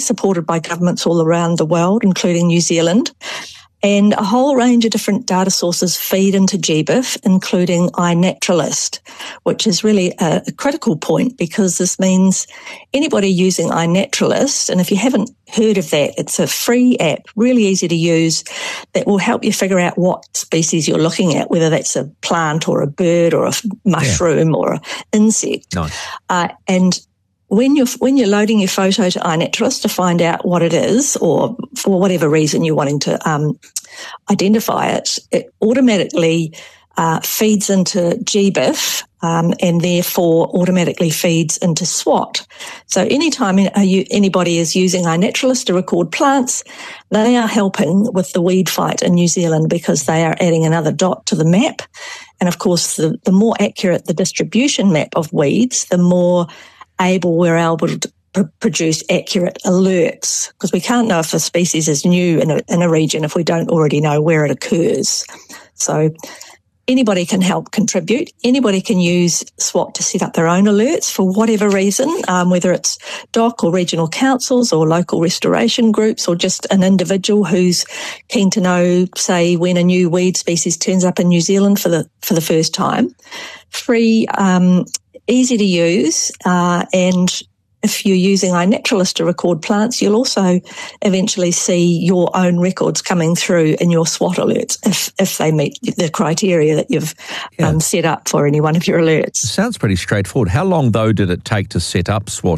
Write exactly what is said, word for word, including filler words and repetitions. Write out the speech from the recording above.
supported by governments all around the world, including New Zealand. And a whole range of different data sources feed into G B I F, including iNaturalist, which is really a, a critical point because this means anybody using iNaturalist, and if you haven't heard of that, it's a free app, really easy to use, that will help you figure out what species you're looking at, whether that's a plant or a bird or a mushroom yeah. or an insect. Nice. Uh, and When you're, when you're loading your photo to iNaturalist to find out what it is, or for whatever reason you're wanting to um, identify it, it automatically uh, feeds into G B I F um, and therefore automatically feeds into SWOT. So anytime anybody is using iNaturalist to record plants, they are helping with the weed fight in New Zealand because they are adding another dot to the map. And of course, the, the more accurate the distribution map of weeds, the more able we're able to pr- produce accurate alerts, because we can't know if a species is new in a, in a region if we don't already know where it occurs. So anybody can help contribute. Anybody can use SWOT to set up their own alerts for whatever reason, um, whether it's D O C or regional councils or local restoration groups or just an individual who's keen to know, say, when a new weed species turns up in New Zealand for the for the first time. Free, um, easy to use, uh, and if you're using iNaturalist to record plants, you'll also eventually see your own records coming through in your SWOT alerts if, if they meet the criteria that you've yeah. um, set up for any one of your alerts. Sounds pretty straightforward. How long, though, did it take to set up SWOT